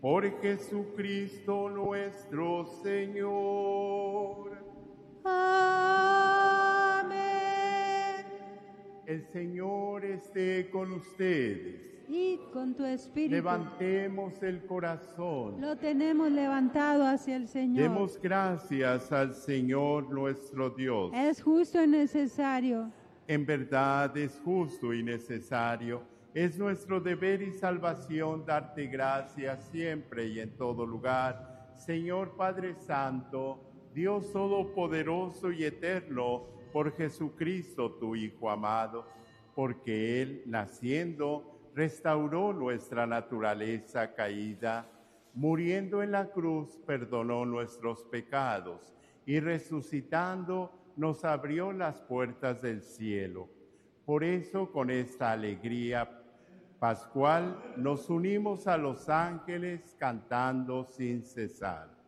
Por Jesucristo nuestro Señor. Amén. El Señor esté con ustedes. Y con tu espíritu. Levantemos el corazón. Lo tenemos levantado hacia el Señor. Demos gracias al Señor nuestro Dios. Es justo y necesario. En verdad es justo y necesario. Es nuestro deber y salvación darte gracias siempre y en todo lugar. Señor Padre Santo, Dios Todopoderoso y Eterno, por Jesucristo tu Hijo amado, porque Él, naciendo, restauró nuestra naturaleza caída, muriendo en la cruz, perdonó nuestros pecados y resucitando, nos abrió las puertas del cielo. Por eso, con esta alegría pascual, nos unimos a los ángeles cantando sin cesar.